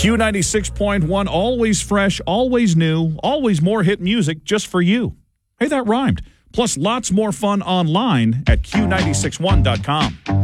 Q96.1, always fresh, always new, always more hit music just for you. Hey, that rhymed. Plus lots more fun online at Q961.com.